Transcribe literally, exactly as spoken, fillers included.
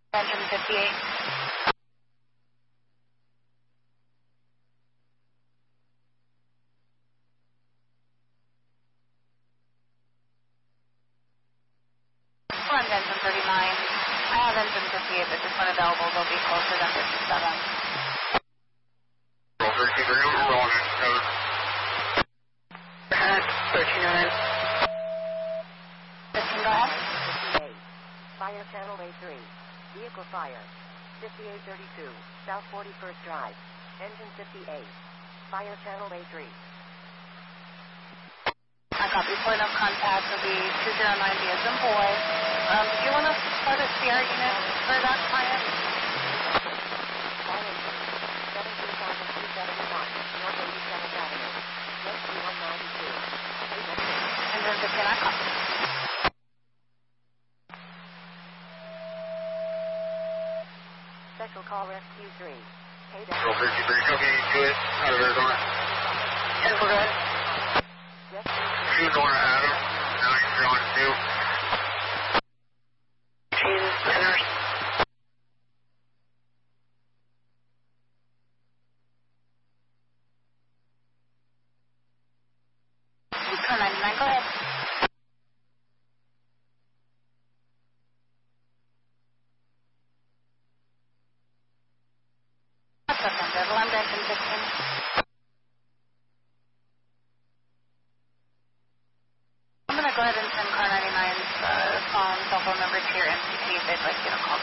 Engine fifty-eight. Front engine thirty-nine. I have engine fifty-eight, but just when available, they'll be closer than fifty-seven. Roll thirty-three, I'm rolling it. Over. thirty-nine. fifteen, go ahead. fifty-eight. Fire channel A three. Vehicle fire. fifty-eight thirty-two. South forty-first Drive. Engine fifty-eight. Fire channel A three. I copy. Point of contact will be two zero nine B as in boy. Um, do you want to start a C R unit for that client? seventeen thousand two hundred seventy-one. North eighty-seventh Avenue. West one ninety-two. Engine fifteen, I copy. Special call rescue three. Roll thirty-three, copy, do it. Out of Arizona. ten, we're good. Two going to Adam. Now you're on two. Jesus, sinners. Car ninety-nine, go ahead. What's up, number? Lambda engine fifteen. I'm going to go ahead and send Car ninety-nine's uh, phone, cell phone number to your M C T if they'd like you to call